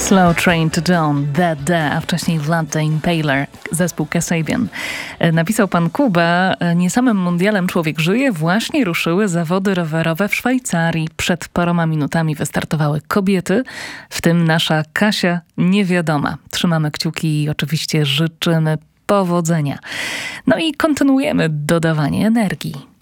Slow Train to Dawn, That Day, a wcześniej Vlad the Impaler, zespół Kasabian. Napisał pan Kuba, nie samym mundialem człowiek żyje, właśnie ruszyły zawody rowerowe w Szwajcarii. Przed paroma minutami wystartowały kobiety, w tym nasza Kasia Niewiadoma. Trzymamy kciuki i oczywiście życzymy powodzenia. No i kontynuujemy dodawanie energii.